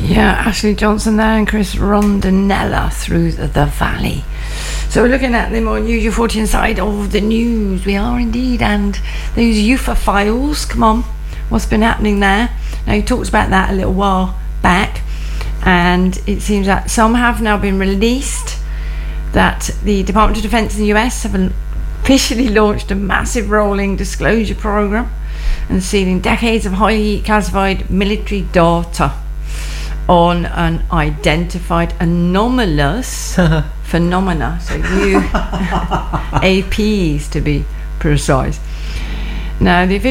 Yeah, Ashley Johnson there and Chris Rondinella through the valley. So we're looking at the more unusual 14 side of the news. We are indeed, and those UFA files. Come on, what's been happening there? Now, you talked about that a little while back, and it seems that some have now been released, that the Department of Defense in the US have officially launched a massive rolling disclosure program and sealing decades of highly classified military data on an identified anomalous phenomena, so UAPs to be precise. Now, the